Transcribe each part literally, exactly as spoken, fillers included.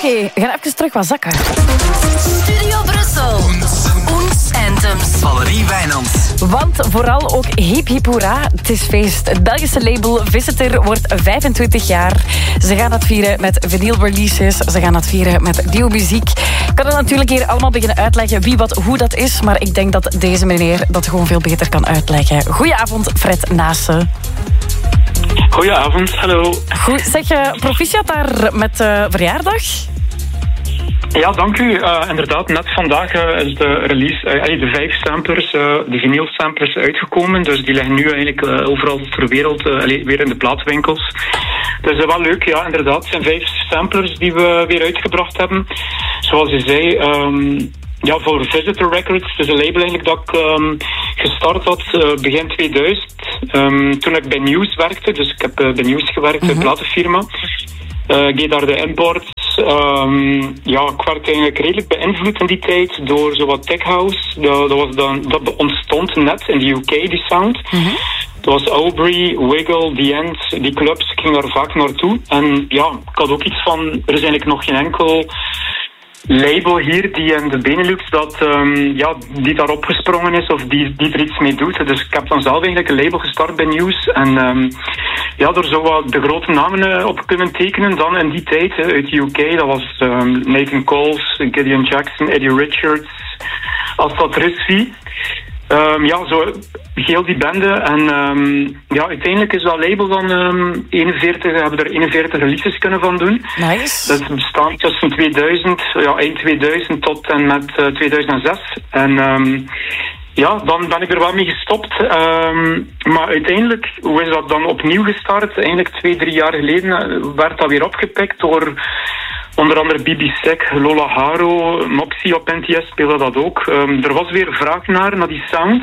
we gaan even terug wat zakken. Studio Brussel. Ons Anthems. Valerie Wijnands. Want vooral ook hip hip hoera, het is feest. Het Belgische label Visitor wordt vijfentwintig jaar. Ze gaan het vieren met vinyl releases. Ze gaan het vieren met nieuwe muziek. Ik kan het natuurlijk hier allemaal beginnen uitleggen wie, wat, hoe dat is. Maar ik denk dat deze meneer dat gewoon veel beter kan uitleggen. Goedenavond, Fred Naassen. Goedenavond, hallo. Goed, zeg je proficiat daar met uh, verjaardag? Ja, dank u. Uh, inderdaad, net vandaag uh, is de release, uh, de vijf samplers, uh, de vinyl samplers uitgekomen. Dus die liggen nu eigenlijk uh, overal ter wereld, uh, weer in de plaatwinkels. Dus uh, wel leuk, ja, inderdaad. Het zijn vijf samplers die we weer uitgebracht hebben. Zoals je zei, um, ja, voor Visitor Records, het is een label eigenlijk dat ik um, gestart had uh, begin tweeduizend. Um, toen ik bij News werkte, dus ik heb uh, bij News gewerkt, uh-huh. een platenfirma. Uh, ik deed daar de import. Um, ja, ik werd eigenlijk redelijk beïnvloed in die tijd door zowat tech house. Dat, dat, was dan, dat ontstond net in de U K, die sound. Mm-hmm. Dat was Aubrey, Wiggle, The End, die clubs. Ik ging daar vaak naartoe. En ja, ik had ook iets van, er is eigenlijk nog geen enkel label hier die in de Benelux dat, um, ja, die daarop gesprongen is of die, die er iets mee doet. Dus ik heb dan zelf eigenlijk een label gestart bij News. En um, ja, door zo wat de grote namen uh, op kunnen tekenen dan in die tijd uh, uit de U K. Dat was um, Nathan Coles, Gideon Jackson, Eddie Richards, Asad Rizvi. Um, ja, zo heel die bende. En um, ja, uiteindelijk is dat label dan um, eenenveertig, we hebben er eenenveertig releases kunnen van doen. Nice. Dat bestaan tussen tweeduizend, ja, eind tweeduizend tot en met uh, tweeduizend zes. En um, ja, dan ben ik er wel mee gestopt. Um, maar uiteindelijk, hoe is dat dan opnieuw gestart? Eigenlijk twee, drie jaar geleden werd dat weer opgepikt door onder andere B B Sek, Lola Haro, Moxie op N T S speelde dat ook. Um, er was weer vraag naar, naar die sound.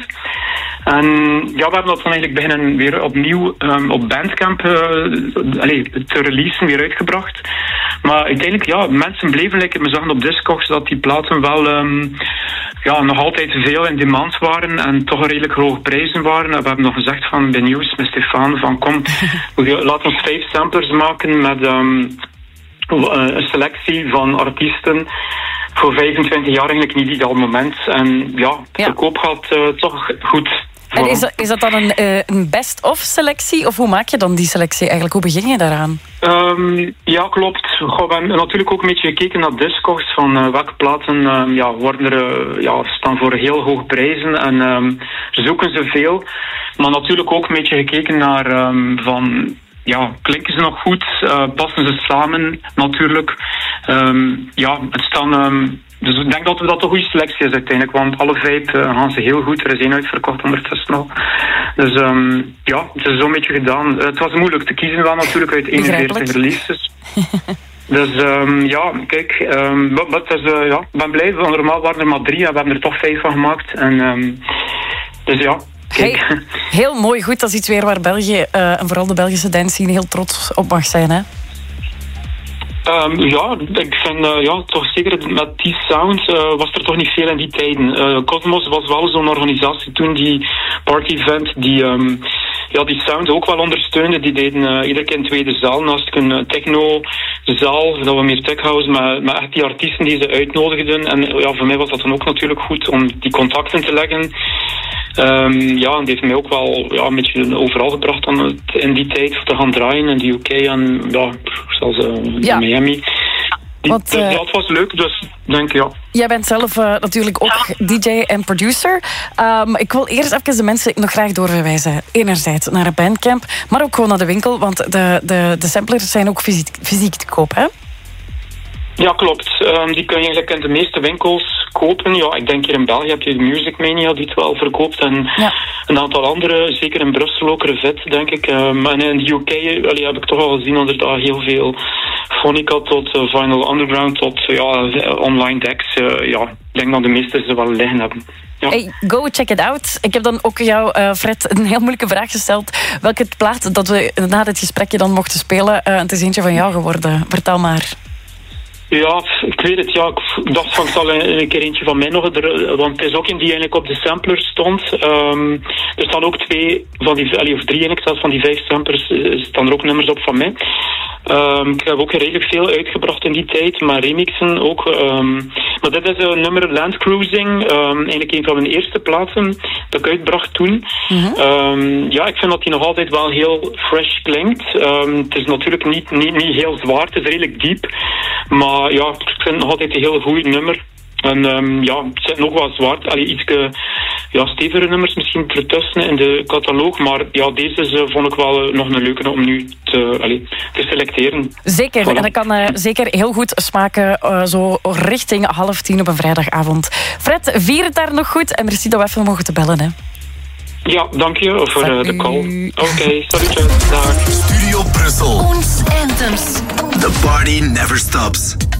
En ja, we hebben dat dan eigenlijk beginnen weer opnieuw um, op Bandcamp uh, allez, te releasen, weer uitgebracht. Maar uiteindelijk, ja, mensen bleven, like, we zagen op Discogs dat die platen wel um, ja, nog altijd veel in demand waren en toch redelijk hoge prijzen waren. En we hebben nog gezegd van bij News met Stefan van kom, laat ons vijf samplers maken met Um, een selectie van artiesten voor vijfentwintig jaar, eigenlijk niet ideaal moment. En ja, het ja. verkoop gaat uh, toch goed. En is dat, is dat dan een, uh, een best-of selectie? Of hoe maak je dan die selectie eigenlijk? Hoe begin je daaraan? Um, ja, klopt. Goh, we hebben natuurlijk ook een beetje gekeken naar Discogs van uh, welke platen um, ja, worden er, uh, ja, staan voor heel hoge prijzen en um, zoeken ze veel. Maar natuurlijk ook een beetje gekeken naar um, van ja, klinken ze nog goed? Uh, passen ze samen natuurlijk? Um, ja, het staan Um, dus ik denk dat dat een goede selectie is uiteindelijk, want alle vijf uh, gaan ze heel goed. Er is één uitverkocht ondertussen al. Dus um, ja, het is zo'n beetje gedaan. Uh, het was moeilijk te kiezen wel natuurlijk uit eenenveertig releases. Dus um, ja, kijk, um, but, but is, uh, ja, ik ben blij, want normaal waren er maar drie en we hebben er toch vijf van gemaakt. En um, dus ja. Hey, heel mooi, goed. Dat is iets weer waar België, uh, en vooral de Belgische dance scene, heel trots op mag zijn, hè? Um, ja, ik vind uh, ja, toch zeker met die sound uh, was er toch niet veel in die tijden. Uh, Cosmos was wel zo'n organisatie toen, die party event, die um, ja, die sound ook wel ondersteunde. Die deden uh, iedere keer een tweede zaal naast een uh, techno-zaal, dat was meer techhouse, maar, maar echt die artiesten die ze uitnodigden. En ja, voor mij was dat dan ook natuurlijk goed om die contacten te leggen. Um, ja, en die heeft mij ook wel ja, een beetje overal gebracht dan in die tijd te gaan draaien in de U K en ja, zelfs uh, in ja. Miami. Die, Want, uh, ja, het was leuk, dus denk ja. Jij bent zelf uh, natuurlijk ook D J en producer. Um, ik wil eerst even de mensen nog graag doorverwijzen. Enerzijds naar een Bandcamp, maar ook gewoon naar de winkel, want de, de, de samplers zijn ook fysiek, fysiek te koop, hè? Ja, klopt. Um, die kun je eigenlijk in de meeste winkels kopen. Ja, ik denk hier in België heb je de Music Mania die het wel verkoopt. En ja. een aantal andere, zeker in Brussel ook, Revet, denk ik. Um, en in de U K allee, heb ik toch al gezien dat er daar heel veel Phonica tot uh, Vinyl Underground tot uh, ja, online decks. Uh, ja, ik denk dat de meeste ze wel liggen hebben. Ja. Hey, go check it out. Ik heb dan ook jou, uh, Fred, een heel moeilijke vraag gesteld. Welke plaat dat we na dit gesprekje dan mochten spelen, uh, het is eentje van jou geworden. Vertel maar. Ja, ik weet het. Ja, ik dacht van, het zal een, een keer eentje van mij nog. Er, want het is ook een die eigenlijk op de sampler stond. Um, er staan ook twee van die, allee, of drie eigenlijk zelfs van die vijf samplers, uh, staan er ook nummers op van mij. Um, ik heb ook redelijk veel uitgebracht in die tijd, maar remixen ook. Um, maar dit is een nummer Land Cruising, um, eigenlijk een van mijn eerste platen dat ik uitbracht toen. Mm-hmm. Um, ja, ik vind dat die nog altijd wel heel fresh klinkt. Um, het is natuurlijk niet, niet, niet heel zwaar, het is redelijk diep. Maar ja, ik vind het nog altijd een heel goed nummer. En um, ja, het zijn nog wel zwaar, allee, iets ja, stevige nummers misschien ertussen in de catalogus. Maar ja, deze is, uh, vond ik wel uh, nog een leuke om nu te, allee, te selecteren. Zeker, voilà. En dat kan uh, zeker heel goed smaken, uh, zo richting half tien op een vrijdagavond. Fred, vier het daar nog goed en merci dat we even mogen te bellen. Hè. Ja, dank je voor uh, de call. Oké, okay, salutjes, dag. Studio Brussel. Ons Anthems. The party never stops.